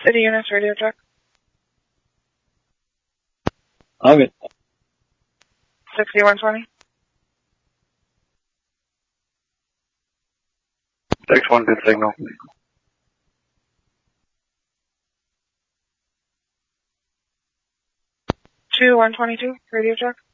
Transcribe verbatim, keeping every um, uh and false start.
City units, radio check. I'm good. sixty-one twenty. six one, good signal. two one twenty-two, radio check.